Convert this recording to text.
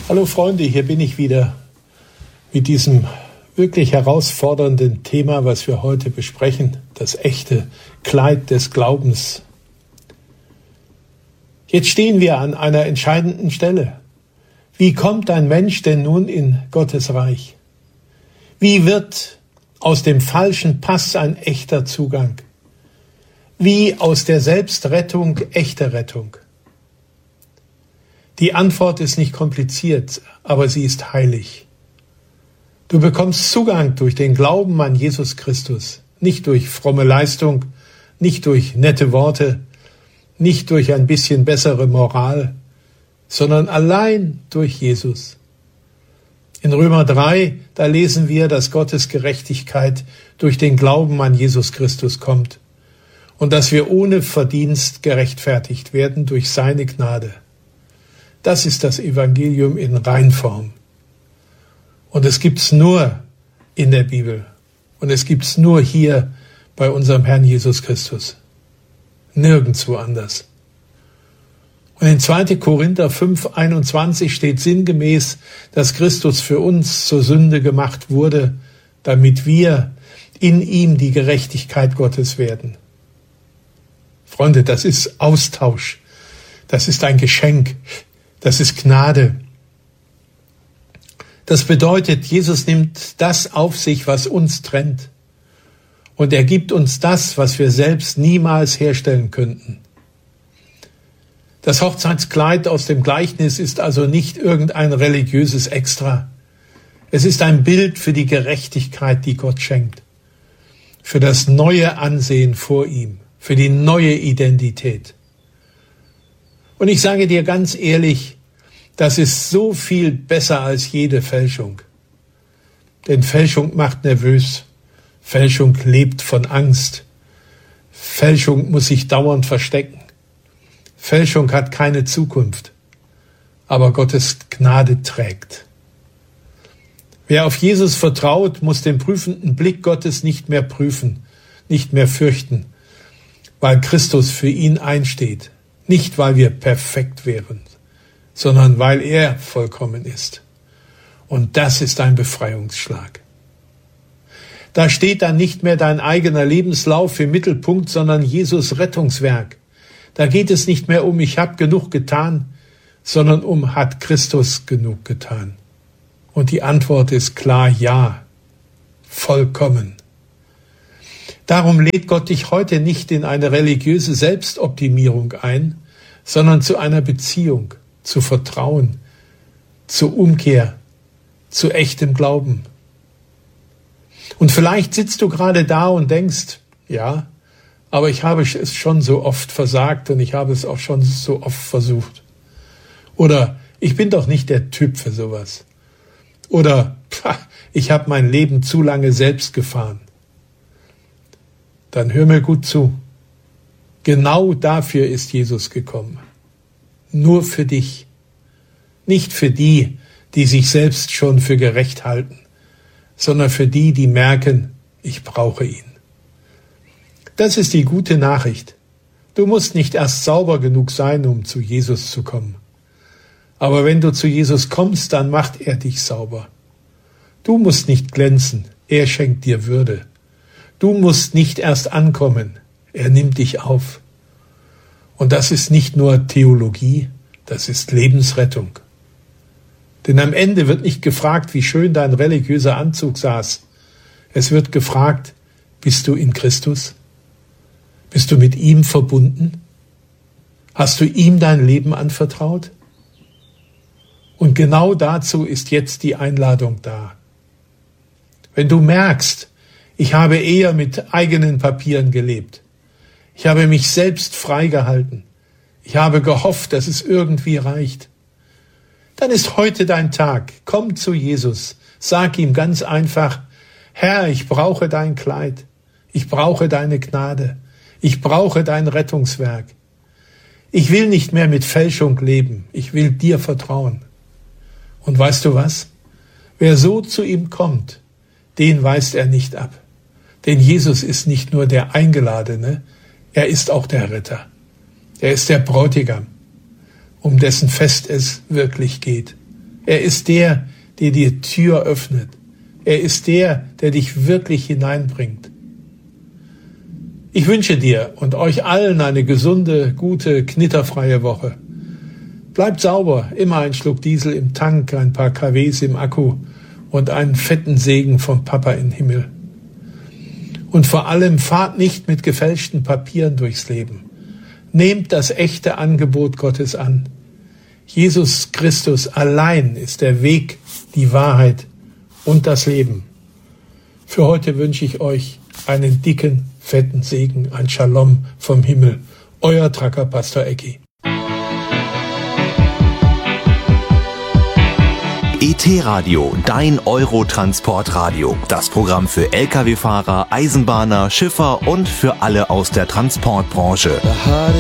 Hallo Freunde, hier bin ich wieder mit diesem wirklich herausfordernden Thema, was wir heute besprechen, das echte Kleid des Glaubens. Jetzt stehen wir an einer entscheidenden Stelle. Wie kommt ein Mensch denn nun in Gottes Reich? Wie wird aus dem falschen Pass ein echter Zugang? Wie aus der Selbstrettung echte Rettung? Die Antwort ist nicht kompliziert, aber sie ist heilig. Du bekommst Zugang durch den Glauben an Jesus Christus, nicht durch fromme Leistung, nicht durch nette Worte, nicht durch ein bisschen bessere Moral, sondern allein durch Jesus. In Römer 3, da lesen wir, dass Gottes Gerechtigkeit durch den Glauben an Jesus Christus kommt und dass wir ohne Verdienst gerechtfertigt werden durch seine Gnade. Das ist das Evangelium in Reinform. Und es gibt's nur in der Bibel. Und es gibt's nur hier bei unserem Herrn Jesus Christus. Nirgendwo anders. Und in 2. Korinther 5,21 steht sinngemäß, dass Christus für uns zur Sünde gemacht wurde, damit wir in ihm die Gerechtigkeit Gottes werden. Freunde, das ist Austausch. Das ist ein Geschenk. Das ist Gnade. Das bedeutet, Jesus nimmt das auf sich, was uns trennt. Und er gibt uns das, was wir selbst niemals herstellen könnten. Das Hochzeitskleid aus dem Gleichnis ist also nicht irgendein religiöses Extra. Es ist ein Bild für die Gerechtigkeit, die Gott schenkt. Für das neue Ansehen vor ihm. Für die neue Identität. Und ich sage dir ganz ehrlich, das ist so viel besser als jede Fälschung. Denn Fälschung macht nervös. Fälschung lebt von Angst. Fälschung muss sich dauernd verstecken. Fälschung hat keine Zukunft. Aber Gottes Gnade trägt. Wer auf Jesus vertraut, muss den prüfenden Blick Gottes nicht mehr prüfen, nicht mehr fürchten, weil Christus für ihn einsteht. Nicht, weil wir perfekt wären, sondern weil er vollkommen ist. Und das ist ein Befreiungsschlag. Da steht dann nicht mehr dein eigener Lebenslauf im Mittelpunkt, sondern Jesus Rettungswerk. Da geht es nicht mehr um, ich habe genug getan, sondern um, hat Christus genug getan? Und die Antwort ist klar, ja, vollkommen. Darum lädt Gott dich heute nicht in eine religiöse Selbstoptimierung ein, sondern zu einer Beziehung, zu Vertrauen, zur Umkehr, zu echtem Glauben. Und vielleicht sitzt du gerade da und denkst, ja, aber ich habe es schon so oft versagt und ich habe es auch schon so oft versucht. Oder ich bin doch nicht der Typ für sowas. Oder ich habe mein Leben zu lange selbst gefahren. Dann hör mir gut zu. Genau dafür ist Jesus gekommen. Nur für dich. Nicht für die, die sich selbst schon für gerecht halten, sondern für die, die merken, ich brauche ihn. Das ist die gute Nachricht. Du musst nicht erst sauber genug sein, um zu Jesus zu kommen. Aber wenn du zu Jesus kommst, dann macht er dich sauber. Du musst nicht glänzen, er schenkt dir Würde. Du musst nicht erst ankommen, er nimmt dich auf. Und das ist nicht nur Theologie, das ist Lebensrettung. Denn am Ende wird nicht gefragt, wie schön dein religiöser Anzug saß. Es wird gefragt, bist du in Christus? Bist du mit ihm verbunden? Hast du ihm dein Leben anvertraut? Und genau dazu ist jetzt die Einladung da. Wenn du merkst, ich habe eher mit eigenen Papieren gelebt. Ich habe mich selbst freigehalten. Ich habe gehofft, dass es irgendwie reicht. Dann ist heute dein Tag. Komm zu Jesus. Sag ihm ganz einfach, Herr, ich brauche dein Kleid. Ich brauche deine Gnade. Ich brauche dein Rettungswerk. Ich will nicht mehr mit Fälschung leben. Ich will dir vertrauen. Und weißt du was? Wer so zu ihm kommt, den weist er nicht ab. Denn Jesus ist nicht nur der Eingeladene, er ist auch der Retter. Er ist der Bräutigam, um dessen Fest es wirklich geht. Er ist der, der die Tür öffnet. Er ist der, der dich wirklich hineinbringt. Ich wünsche dir und euch allen eine gesunde, gute, knitterfreie Woche. Bleibt sauber, immer ein Schluck Diesel im Tank, ein paar kWs im Akku und einen fetten Segen vom Papa im Himmel. Und vor allem fahrt nicht mit gefälschten Papieren durchs Leben. Nehmt das echte Angebot Gottes an. Jesus Christus allein ist der Weg, die Wahrheit und das Leben. Für heute wünsche ich euch einen dicken, fetten Segen, ein Shalom vom Himmel. Euer Tracker Pastor Ecki. ET-Radio, dein Eurotransportradio. Das Programm für Lkw-Fahrer, Eisenbahner, Schiffer und für alle aus der Transportbranche.